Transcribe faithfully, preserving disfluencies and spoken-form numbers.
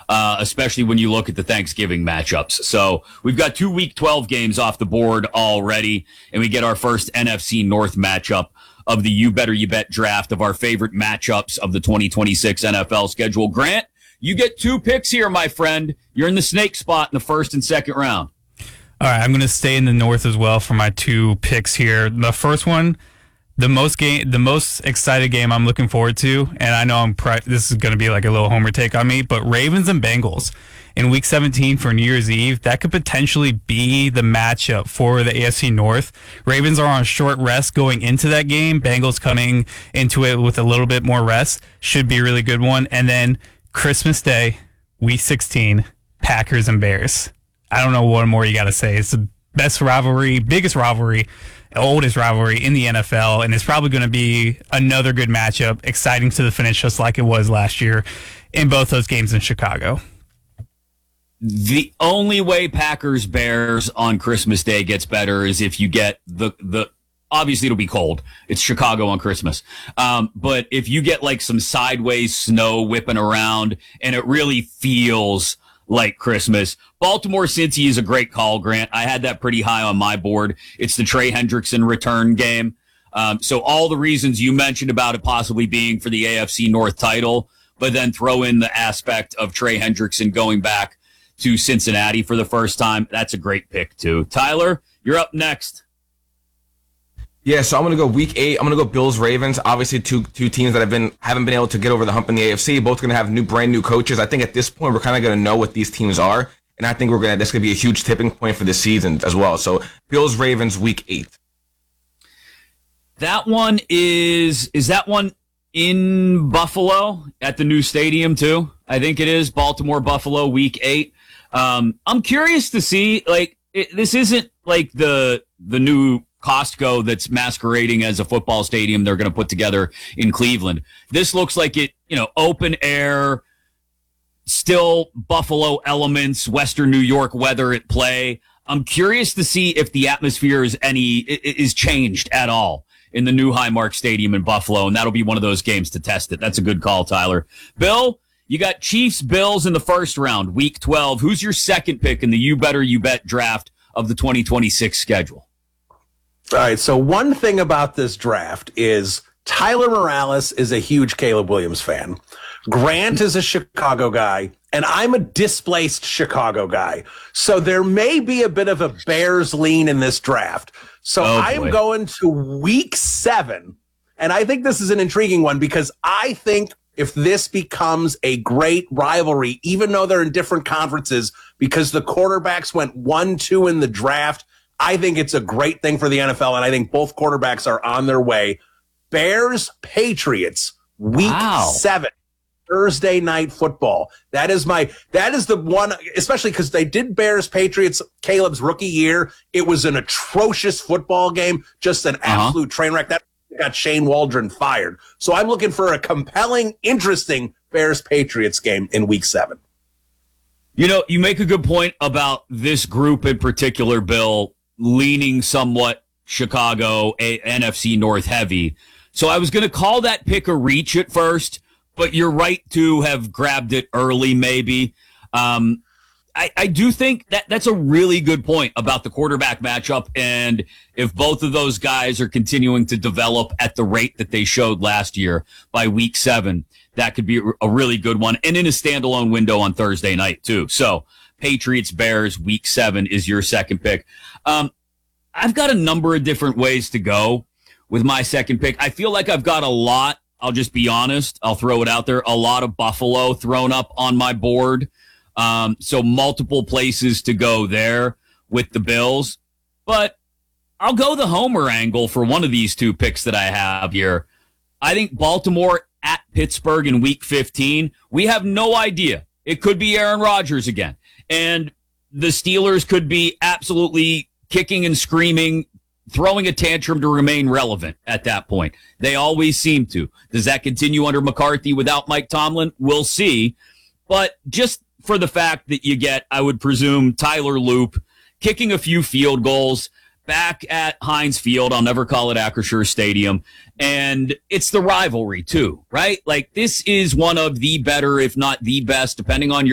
uh, especially when you look at the Thanksgiving matchups. So we've got two Week twelve games off the board already, and we get our first N F C North matchup of the You Better You Bet draft of our favorite matchups of the twenty twenty-six N F L schedule. Grant, you get two picks here, my friend. You're in the snake spot in the first and second round. All right, I'm going to stay in the North as well for my two picks here. The first one, the most game, the most excited game I'm looking forward to, and I know I'm pri- this is going to be like a little homer take on me, but Ravens and Bengals in Week seventeen for New Year's Eve, that could potentially be the matchup for the A F C North. Ravens are on a short rest going into that game. Bengals coming into it with a little bit more rest. Should be a really good one. And then Christmas Day, Week sixteen, Packers and Bears. I don't know what more you got to say. It's the best rivalry, biggest rivalry, oldest rivalry in the N F L, and it's probably going to be another good matchup, exciting to the finish, just like it was last year in both those games in Chicago. The only way Packers Bears on Christmas Day gets better is if you get the the obviously it'll be cold. It's Chicago on Christmas. Um, but if you get like some sideways snow whipping around and it really feels like Christmas. Baltimore Cincy is a great call, Grant. I had that pretty high on my board. It's the Trey Hendrickson return game. Um, so all the reasons you mentioned about it possibly being for the A F C North title, but then throw in the aspect of Trey Hendrickson going back to Cincinnati for the first time. That's a great pick too. Tyler, you're up next. Yeah, so I'm gonna go week eight. I'm gonna go Bills Ravens. Obviously, two two teams that have been haven't been able to get over the hump in the A F C. Both gonna have new brand new coaches. I think at this point we're kind of gonna know what these teams are, and I think we're gonna this gonna be a huge tipping point for this season as well. So Bills Ravens week eight. That one is is that one in Buffalo at the new stadium too? I think it is Baltimore Buffalo week eight. Um, I'm curious to see like it, this isn't like the the new Costco that's masquerading as a football stadium they're going to put together in Cleveland. This looks like it, you know, open air, still Buffalo elements, Western New York weather at play. I'm curious to see if the atmosphere is any is changed at all in the new Highmark Stadium in Buffalo, and that'll be one of those games to test it. That's a good call, Tyler. Bill, you got Chiefs Bills in the first round, week twelve. Who's your second pick in the You Better You Bet draft of the twenty twenty-six schedule? All right, so one thing about this draft is Tyler Morales is a huge Caleb Williams fan. Grant is a Chicago guy, and I'm a displaced Chicago guy. So there may be a bit of a Bears lean in this draft. So oh, I'm going to week seven, and I think this is an intriguing one because I think if this becomes a great rivalry, even though they're in different conferences, because the quarterbacks went one two in the draft, I think it's a great thing for the N F L, and I think both quarterbacks are on their way. Bears, Patriots, week wow. seven, Thursday night football. That is my, that is the one, especially because they did Bears, Patriots, Caleb's rookie year. It was an atrocious football game, just an uh-huh. absolute train wreck. That got Shane Waldron fired. So I'm looking for a compelling, interesting Bears, Patriots game in week seven. You know, you make a good point about this group in particular, Bill, leaning somewhat Chicago, a- N F C North heavy. So I was going to call that pick a reach at first, but you're right to have grabbed it early, maybe. Um, I, I do think that that's a really good point about the quarterback matchup. And if both of those guys are continuing to develop at the rate that they showed last year by week seven, that could be a really good one. And in a standalone window on Thursday night, too. So Patriots, Bears, week seven is your second pick. Um, I've got a number of different ways to go with my second pick. I feel like I've got a lot. I'll just be honest. I'll throw it out there. A lot of Buffalo thrown up on my board. Um, so multiple places to go there with the Bills. But I'll go the homer angle for one of these two picks that I have here. I think Baltimore at Pittsburgh in week fifteen. We have no idea. It could be Aaron Rodgers again. And the Steelers could be absolutely kicking and screaming, throwing a tantrum to remain relevant at that point. They always seem to. Does that continue under McCarthy without Mike Tomlin? We'll see. But just for the fact that you get, I would presume, Tyler Loop kicking a few field goals back at Heinz Field. I'll never call it Acrisure Stadium. And it's the rivalry, too, right? Like, this is one of the better, if not the best, depending on your